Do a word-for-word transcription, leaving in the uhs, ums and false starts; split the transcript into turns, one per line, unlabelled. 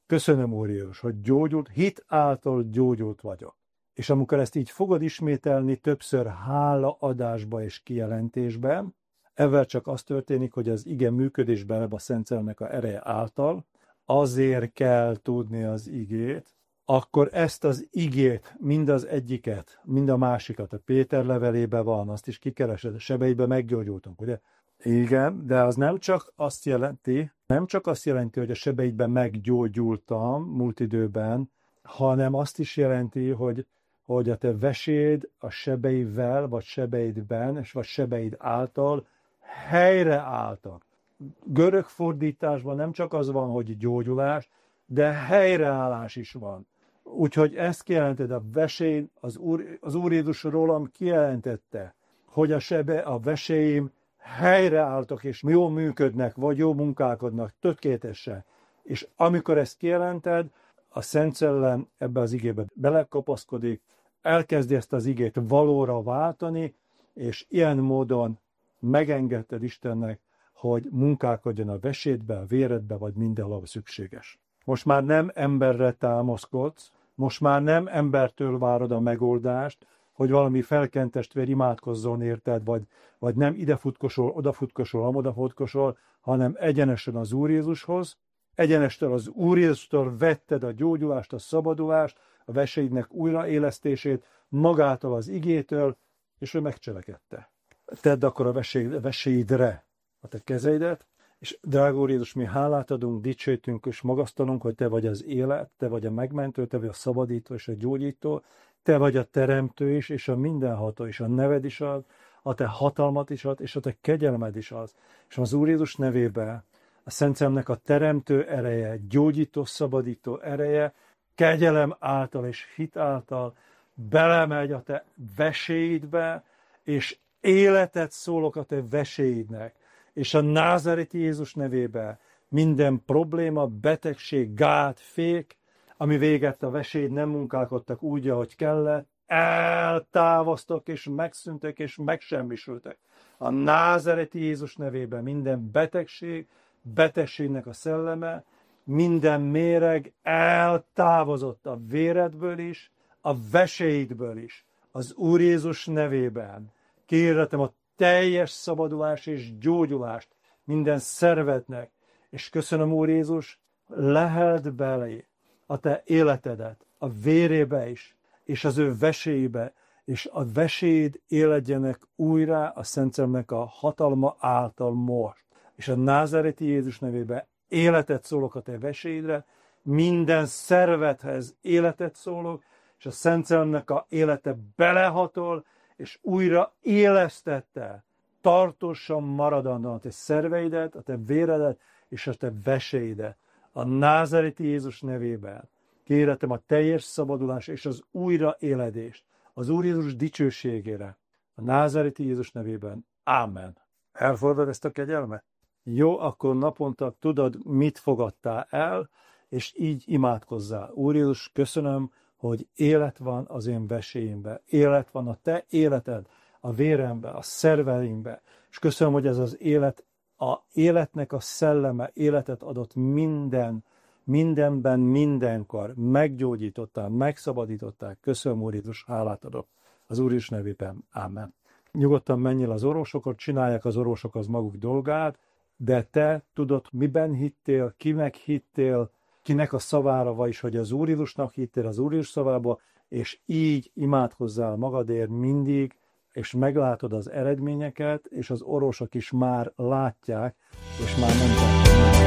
Köszönöm, Úr Jézus, hogy gyógyult, hit által gyógyult vagyok. És amikor ezt így fogod ismételni többször hálaadásba és kijelentésben, ezzel csak az történik, hogy az ige működésben a Szent Szellemnek a ereje által, azért kell tudni az igét, akkor ezt az igét, mind az egyiket, mind a másikat, a Péter levelében van, azt is kikeresed, a sebeiben meggyógyultunk, ugye? Igen, de az nem csak azt jelenti, nem csak azt jelenti, hogy a sebeidben meggyógyultam múlt időben, hanem azt is jelenti, hogy, hogy a te veséd a sebeivel, vagy sebeidben, és vagy sebeid által helyreálltak. Görög fordításban nem csak az van, hogy gyógyulás, de helyreállás is van. Úgyhogy ezt kijelented, a vesély, az Úr, az Úr Jézus rólam kijelentette, hogy a sebe, a veséim helyreálltak, és jól működnek, vagy jól munkálkodnak, tökéletesen. És amikor ezt kijelented, a Szent Szellem ebbe az igébe belekapaszkodik, elkezdi ezt az igét valóra váltani, és ilyen módon megengedted Istennek, hogy munkálkodjon a vesédbe, a véredbe, vagy mindenhol szükséges. Most már nem emberre támaszkodsz, most már nem embertől várod a megoldást, hogy valami felkent testvér imádkozzon érted, vagy, vagy nem ide futkosol, oda futkosol, amoda futkosol, hanem egyenesen az Úr Jézushoz, egyenestől az Úr Jézustól vetted a gyógyulást, a szabadulást, a veséidnek újraélesztését, magától az igétől, és ő megcselekedte. Tedd akkor a veséidre a te kezeidet, és drága Úr Jézus, mi hálát adunk, dicsőítünk és magasztalunk, hogy te vagy az élet, te vagy a megmentő, te vagy a szabadító és a gyógyító, te vagy a teremtő is, és a mindenható, és a neved is az, a te hatalmat is az, és a te kegyelmed is az. És az Úr Jézus nevében a Szent Szellemnek a teremtő ereje, gyógyító, szabadító ereje, kegyelem által és hit által belemegy a te veséidbe, és életet szólok a te veséidnek. És a názáreti Jézus nevében minden probléma, betegség, gát, fék, ami véget a veséid nem munkálkodtak úgy, ahogy kellett, eltávoztak, és megszűntek, és megsemmisültek. A názáreti Jézus nevében minden betegség, betegségnek a szelleme, minden méreg eltávozott a véredből is, a veséidből is. Az Úr Jézus nevében kérhetem a teljes szabadulás és gyógyulást minden szervednek, és köszönöm, Úr Jézus, leheld belé a te életedet, a vérébe is, és az ő veséibe, és a veséid éledjenek újra a Szent Szellemnek a hatalma által most. És a názáreti Jézus nevében életet szólok a te veséidre, minden szervedhez életet szólok, és a Szent Szellemnek a élete belehatol, és újra élesztette, tartósan maradandóan a te szerveidet, a te véredet, és a te veséidet. A názáreti Jézus nevében kérhetem a teljes szabadulás és az újraéledést az Úr Jézus dicsőségére. A názáreti Jézus nevében. Ámen. Elfogadod ezt a kegyelmet? Jó, akkor naponta tudod, mit fogadtál el, és így imádkozzál. Úr Jézus, köszönöm, hogy élet van az én veséimben, élet van a te életed, a véremben, a szerveimben, és köszönöm, hogy ez az élet, a életnek a szelleme életet adott minden, mindenben, mindenkor, meggyógyítottál, megszabadítottál. Köszönöm, Úr Jézus, hálát adok. Az Úr Jézus nevében. Ámen. Nyugodtan menjél az orvosokat, csinálják az orvosok az maguk dolgát, de te tudod, miben hittél, kinek hittél, kinek a szavára vagyis, hogy az Úr Jézusnak hittél, az Úr Jézus szavába, és így imádkozzál magadért mindig, és meglátod az eredményeket, és az orvosok is már látják, és már nem tartanak.